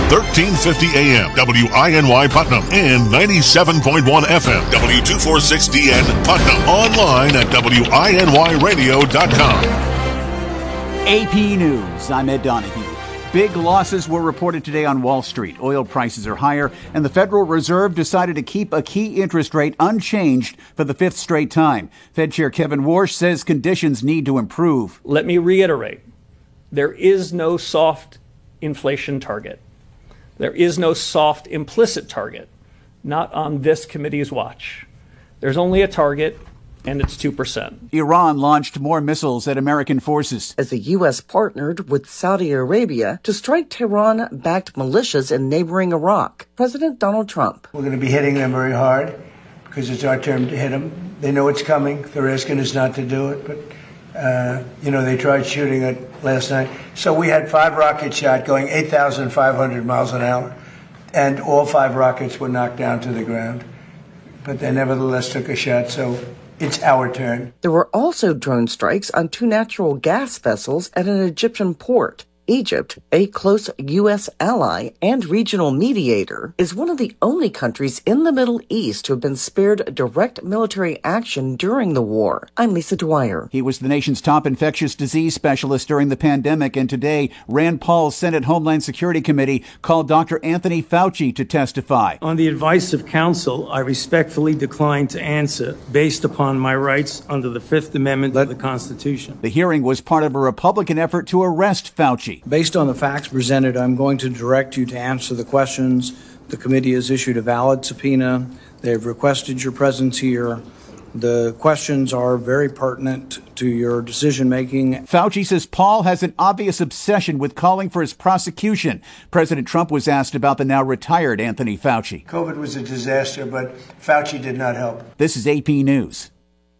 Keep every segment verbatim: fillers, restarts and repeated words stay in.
thirteen fifty A M, W I N Y Putnam, and ninety-seven point one F M, W two forty-six D N Putnam. Online at W I N Y radio dot com. A P News, I'm Ed Donahue. Big losses were reported today on Wall Street. Oil prices are higher, and the Federal Reserve decided to keep a key interest rate unchanged for the fifth straight time. Fed Chair Kevin Warsh says conditions need to improve. Let me reiterate, there is no soft inflation target. There is no soft implicit target, not on this committee's watch. There's only a target, and it's two percent. Iran launched more missiles at American forces as the U S partnered with Saudi Arabia to strike Tehran-backed militias in neighboring Iraq. President Donald Trump. We're going to be hitting them very hard because it's our turn to hit them. They know it's coming. They're asking us not to do it, but, uh, you know, they tried shooting it last night. So we had five rockets shot going eight thousand five hundred miles an hour, and all five rockets were knocked down to the ground. But they nevertheless took a shot, so it's our turn. There were also drone strikes on two natural gas vessels at an Egyptian port. Egypt, a close U S ally and regional mediator, is one of the only countries in the Middle East to have been spared direct military action during the war. I'm Lisa Dwyer. He was the nation's top infectious disease specialist during the pandemic, and today Rand Paul's Senate Homeland Security Committee called Doctor Anthony Fauci to testify. On the advice of counsel, I respectfully decline to answer based upon my rights under the Fifth Amendment of the Constitution. The hearing was part of a Republican effort to arrest Fauci. Based on the facts presented, I'm going to direct you to answer the questions. The committee has issued a valid subpoena. They've requested your presence here. The questions are very pertinent to your decision-making. Fauci says Paul has an obvious obsession with calling for his prosecution. President Trump was asked about the now retired Anthony Fauci. COVID was a disaster, but Fauci did not help. This is A P News.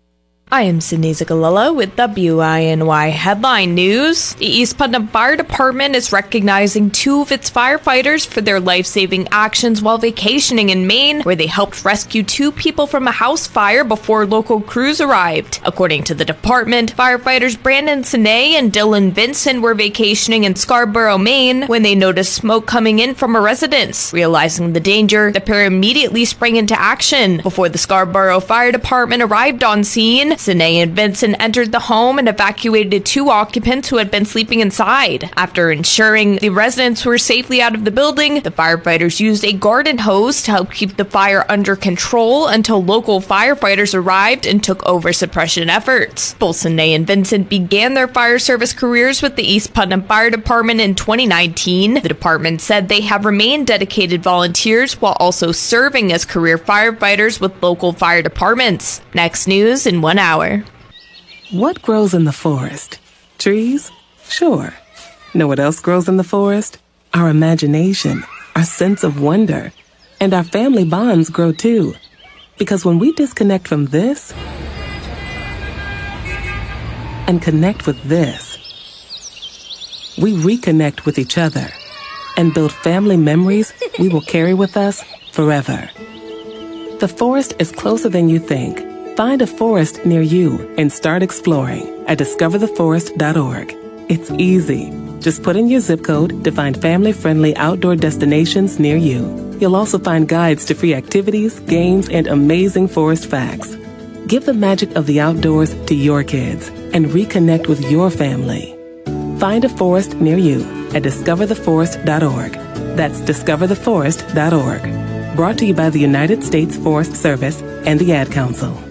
I am Sydney Zagalella with W I N Y Headline News. The East Putnam Fire Department is recognizing two of its firefighters for their life-saving actions while vacationing in Maine, where they helped rescue two people from a house fire before local crews arrived. According to the department, firefighters Brandon Sinay and Dylan Vincent were vacationing in Scarborough, Maine, when they noticed smoke coming in from a residence. Realizing the danger, the pair immediately sprang into action. Before the Scarborough Fire Department arrived on scene, Sinay and Vincent entered the home and evacuated two occupants who had been sleeping inside. After ensuring the residents were safely out of the building, the firefighters used a garden hose to help keep the fire under control until local firefighters arrived and took over suppression efforts. Both Sinay and Vincent began their fire service careers with the East Putnam Fire Department in twenty nineteen. The department said they have remained dedicated volunteers while also serving as career firefighters with local fire departments. Next news in one hour. What grows in the forest? Trees? Sure. Know what else grows in the forest? Our imagination, our sense of wonder, and our family bonds grow too. Because when we disconnect from this and connect with this, we reconnect with each other and build family memories we will carry with us forever. The forest is closer than you think. Find a forest near you and start exploring at discover the forest dot org. It's easy. Just put in your zip code to find family-friendly outdoor destinations near you. You'll also find guides to free activities, games, and amazing forest facts. Give the magic of the outdoors to your kids and reconnect with your family. Find a forest near you at discover the forest dot org. That's discover the forest dot org. Brought to you by the United States Forest Service and the Ad Council.